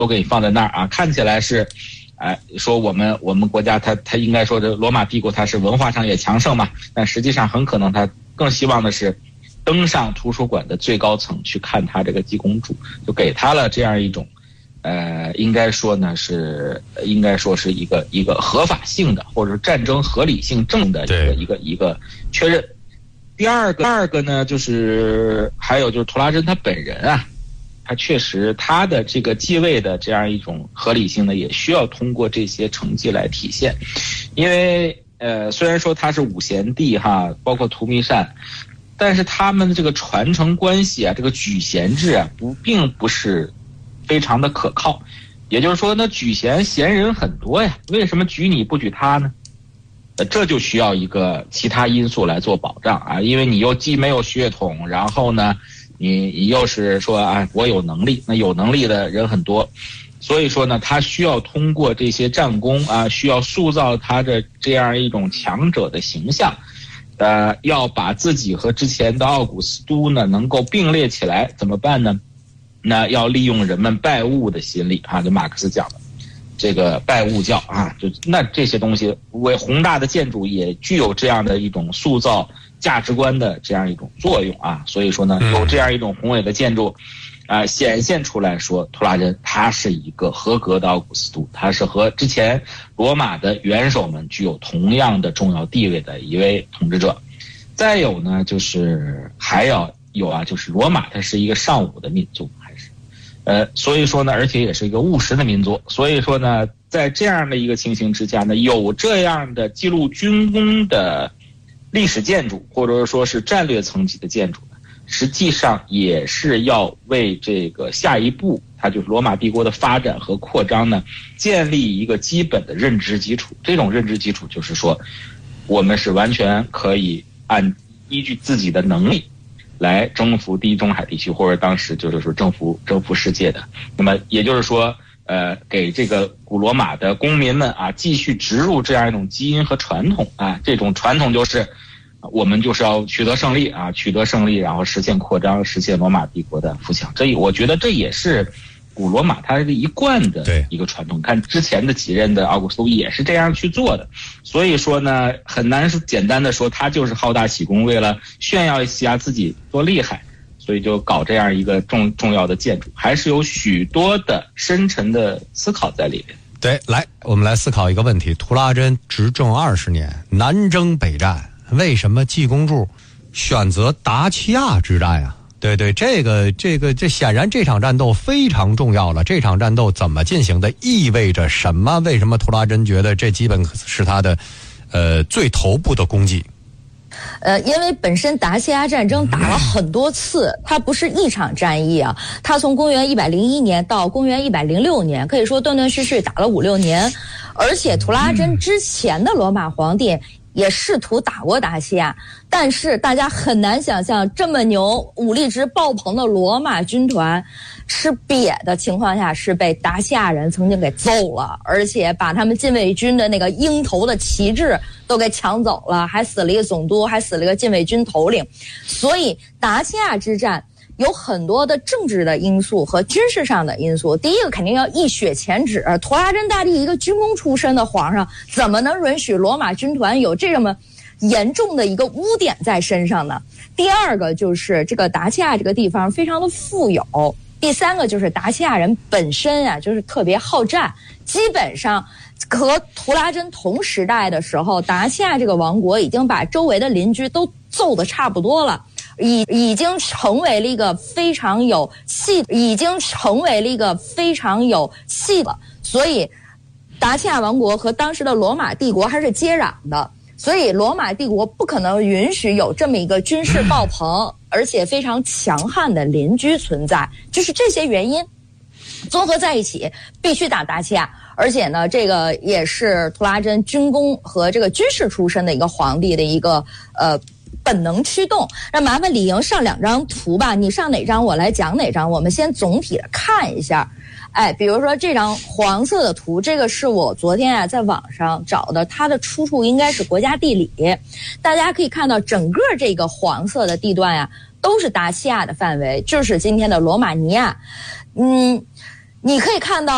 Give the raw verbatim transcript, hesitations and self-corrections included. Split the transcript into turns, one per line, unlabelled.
都给你放在那儿啊，看起来是哎，说我们我们国家它它应该说这罗马帝国它是文化上也强盛嘛，但实际上很可能它更希望的是登上图书馆的最高层去看他这个济公柱，就给他了这样一种呃应该说呢是应该说是一个一个合法性的或者战争合理性证的一个一个一个确认。第二个第二个呢就是还有就是图拉真他本人啊，他确实他的这个继位的这样一种合理性呢，也需要通过这些成绩来体现。因为呃，虽然说他是五贤帝哈，包括图弥善，但是他们的这个传承关系啊，这个举贤制啊，不并不是非常的可靠。也就是说，那举贤贤人很多呀，为什么举你不举他呢？呃，这就需要一个其他因素来做保障啊，因为你又既没有血统，然后呢。你你又是说啊，我有能力，那有能力的人很多，所以说呢，他需要通过这些战功啊，需要塑造他的这样一种强者的形象，呃，要把自己和之前的奥古斯都呢能够并列起来，怎么办呢？那要利用人们拜物的心理啊，就马克思讲的这个拜物教啊，就那这些东西为宏大的建筑也具有这样的一种塑造价值观的这样一种作用啊，所以说呢，有这样一种宏伟的建筑，啊、呃，显现出来说，图拉真他是一个合格的奥古斯都，他是和之前罗马的元首们具有同样的重要地位的一位统治者。再有呢，就是还要有啊，就是罗马它是一个尚武的民族，还是，呃，所以说呢，而且也是一个务实的民族，所以说呢，在这样的一个情形之下呢，有这样的记录军功的历史建筑或者说是战略层级的建筑呢，实际上也是要为这个下一步它就是罗马帝国的发展和扩张呢建立一个基本的认知基础。这种认知基础就是说，我们是完全可以按依据自己的能力来征服地中海地区，或者当时就是说征服征服世界的。那么也就是说呃，给这个古罗马的公民们啊，继续植入这样一种基因和传统啊，这种传统就是我们就是要取得胜利啊，取得胜利，然后实现扩张，实现罗马帝国的富强。这我觉得这也是古罗马它一贯的一个传统。看之前的几任的奥古斯都也是这样去做的，所以说呢，很难是简单的说他就是好大喜功，为了炫耀一下自己多厉害。所以就搞这样一个重重要的建筑，还是有许多的深沉的思考在里面。
对，来，我们来思考一个问题：图拉真执政二十年，南征北战，为什么济公柱选择达契亚之战啊？对对，这个这个这显然这场战斗非常重要了。这场战斗怎么进行的，意味着什么？为什么图拉真觉得这基本是他的呃最头部的功绩？
呃，因为本身达契亚战争打了很多次，它不是一场战役啊。它从公元一百零一年到公元一百零六年，可以说断断续续打了五六年。而且图拉真之前的罗马皇帝也试图打过达契亚，但是大家很难想象这么牛、武力值爆棚的罗马军团，吃瘪的情况下是被达契亚人曾经给揍了，而且把他们禁卫军的那个鹰头的旗帜都给抢走了，还死了一个总督，还死了一个禁卫军头领。所以达契亚之战有很多的政治的因素和军事上的因素。第一个肯定要一雪前耻，图拉真大帝一个军功出身的皇上，怎么能允许罗马军团有这么严重的一个污点在身上呢？第二个就是这个达契亚这个地方非常的富有。第三个就是达契亚人本身啊，就是特别好战，基本上和图拉真同时代的时候，达契亚这个王国已经把周围的邻居都揍得差不多了，已已经成为了一个非常有戏，已经成为了一个非常有戏了。所以达契亚王国和当时的罗马帝国还是接壤的，所以罗马帝国不可能允许有这么一个军事爆棚而且非常强悍的邻居存在，就是这些原因综合在一起，必须打达契亚。而且呢，这个也是图拉真军功和这个军事出身的一个皇帝的一个呃本能驱动。那麻烦李莹上两张图吧，你上哪张我来讲哪张，我们先总体的看一下。哎，比如说这张黄色的图，这个是我昨天啊在网上找的，它的出处应该是国家地理。大家可以看到整个这个黄色的地段啊都是达契亚的范围，就是今天的罗马尼亚。嗯，你可以看到